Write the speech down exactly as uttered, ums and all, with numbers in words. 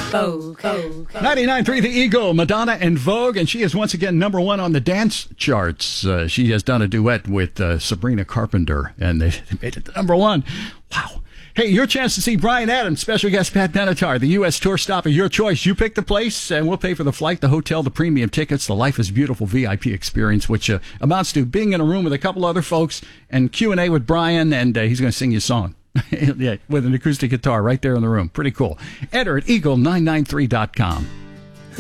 Vogue. Vogue. ninety-nine point three The Eagle, Madonna and Vogue, and she is once again number one on the dance charts. Uh, she has done a duet with uh, Sabrina Carpenter, and they made it to number one. Wow. Hey, your chance to see Bryan Adams, special guest Pat Benatar, the U S tour stop of your choice. You pick the place, and we'll pay for the flight, the hotel, the premium tickets, the Life is Beautiful V I P experience, which uh, amounts to being in a room with a couple other folks and Q and A with Bryan, and uh, he's going to sing you a song. Yeah, with an acoustic guitar right there in the room. Pretty cool. Enter at eagle nine nine three dot com.